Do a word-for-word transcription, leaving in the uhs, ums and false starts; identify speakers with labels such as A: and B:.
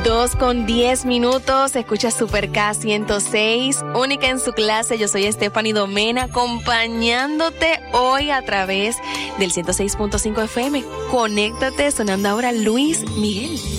A: Dos con diez minutos, escucha Super K ciento seis, única en su clase. Yo soy Stephanie Domena, acompañándote hoy a través del ciento seis punto cinco F M. Conéctate, sonando ahora Luis Miguel.